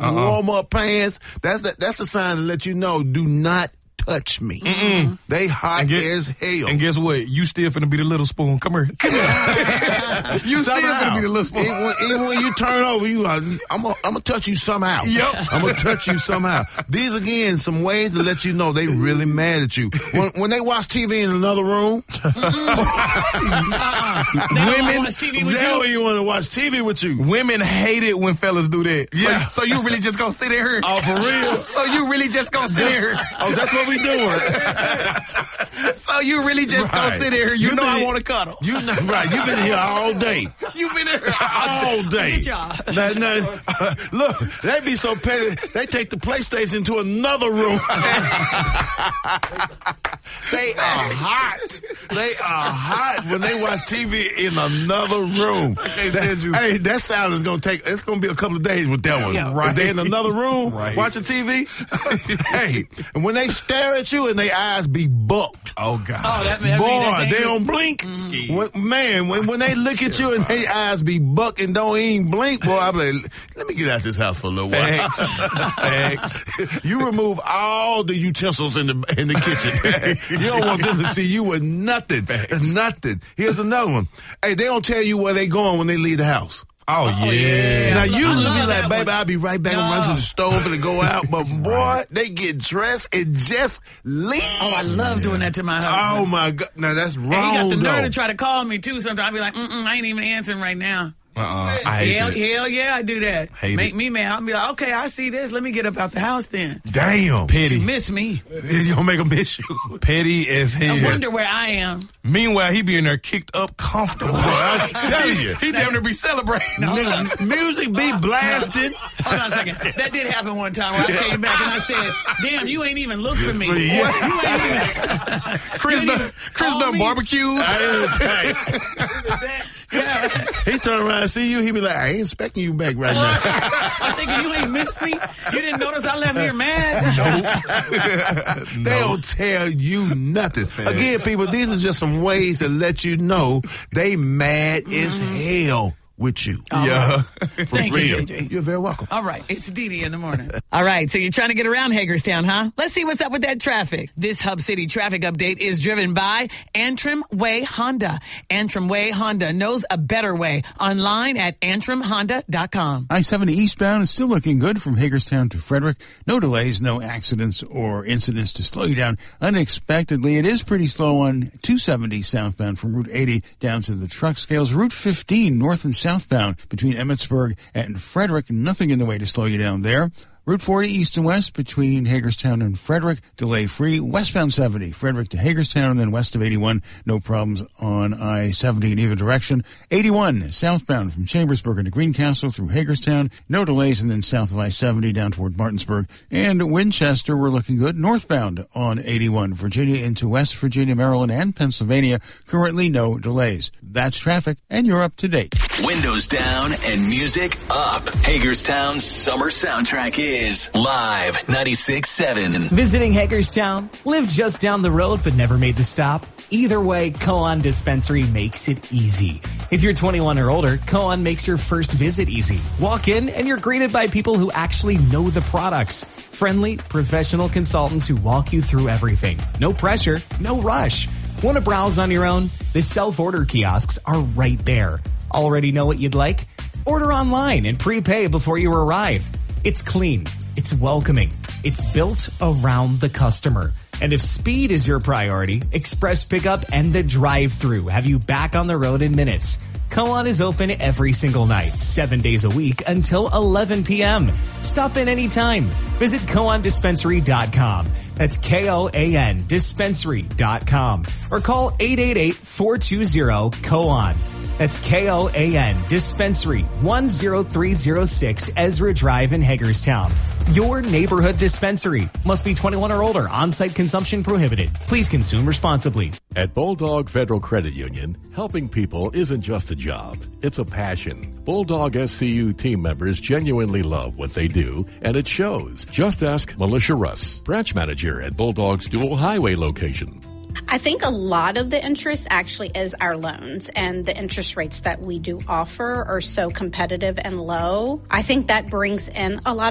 warm-up pants, that's a sign to let you know, do not touch me. Mm-mm. They hot as hell. And guess what? You still finna be the little spoon. Come here. You still finna be the little spoon. Even when you turn over, I'm gonna touch you somehow. Yep. I'm gonna touch you somehow. These again, some ways to let you know they really mad at you. When they watch TV in another room, women watch TV with you. You want to watch TV with you. Women hate it when fellas do that. Yeah. So you really just gonna sit there? Oh, for real? So you really just gonna sit there? Oh, that's what we doing. So you really just gonna sit there? You know I want to cuddle. You know, right? You've been here all day. You've been here all day. Good job. Look, they be so petty. They take the PlayStation to another room. They are hot. They are hot when they watch TV in another room. Hey, that sound is going to take, it's going to be a couple of days with that one. Yeah. Right. If they're in another room watching TV, hey, and when they stare at you and their eyes be bucked. Oh, God. Oh, that Boy, they don't blink. When they look at you and their eyes be bucked and don't even blink, boy, I'm like, let me get out this house for a little while. Thanks. You remove all the utensils in the kitchen. You don't want them to see you with nothing. Nothing. Here's another one. Hey, they don't tell you where they going when they leave the house. Oh, yeah. Now, usually be like, that baby, one. I'll be right back and run to the stove and go out. But, boy, they get dressed and just leave. Oh, I love doing that to my husband. Oh, my God. Now, that's wrong, And he got the nerve though. to try to call me, too. Sometimes I'll be like, I ain't even answering right now. I hate that. Hell yeah, I do that. Make me mad. I'll be like, okay, I see this. Let me get up out the house then. Damn. Petty. You miss me. You don't make them miss you. Petty as hell. I wonder where I am. Meanwhile, he be in there kicked up comfortable. I'm telling you. He damn near be celebrating. Music be blasting. Hold on a second. That did happen one time where I came back and I said, damn, you ain't even look for me. Yeah. You ain't even. Chris done barbecued. Yeah. He turn around and see you, he be like, I ain't expecting you back right now. I'm thinking you ain't missed me. You didn't notice I left here mad. They don't tell you nothing. Again, people, these are just some ways to let you know they mad as hell with you. Yeah. Thank you, JJ. You're very welcome. All right, it's Dee in the morning. All right, so you're trying to get around Hagerstown, huh? Let's see what's up with that traffic. This Hub City traffic update is driven by Antrim Way Honda. Antrim Way Honda knows a better way. Online at antrimhonda.com. I-70 eastbound is still looking good from Hagerstown to Frederick. No delays, no accidents or incidents to slow you down unexpectedly. It is pretty slow on 270 southbound from Route 80 down to the truck scales. Route 15 north and southbound between Emmitsburg and Frederick. Nothing in the way to slow you down there. Route 40 east and west between Hagerstown and Frederick, delay free. Westbound 70, Frederick to Hagerstown, and then west of 81, no problems on I-70 in either direction. 81 southbound from Chambersburg to Greencastle through Hagerstown, no delays, and then south of I-70 down toward Martinsburg. And Winchester, we're looking good. Northbound on 81, Virginia into West Virginia, Maryland, and Pennsylvania, currently no delays. That's traffic, and you're up to date. Windows down and music up. Hagerstown's summer soundtrack is Live 96.7. Visiting Hagerstown? Live just down the road but never made the stop? Either way, Koan Dispensary makes it easy. If you're 21 or older, Koan makes your first visit easy. Walk in and you're greeted by people who actually know the products. Friendly, professional consultants who walk you through everything. No pressure, no rush. Want to browse on your own? The self-order kiosks are right there. Already know what you'd like? Order online and prepay before you arrive. It's clean. It's welcoming. It's built around the customer. And if speed is your priority, express pickup and the drive-thru have you back on the road in minutes. Koan is open every single night, 7 days a week until 11 p.m. Stop in anytime. Visit KoanDispensary.com. That's KOAN Dispensary.com. Or call 888-420-KOAN. That's KOAN Dispensary, 10306 Ezra Drive in Hagerstown. Your neighborhood dispensary. Must be 21 or older. On-site consumption prohibited. Please consume responsibly. At Bulldog Federal Credit Union, helping people isn't just a job, it's a passion. Bulldog SCU team members genuinely love what they do, and it shows. Just ask Militia Russ, branch manager at Bulldog's Dual Highway location. I think a lot of the interest actually is our loans, and the interest rates that we do offer are so competitive and low. I think that brings in a lot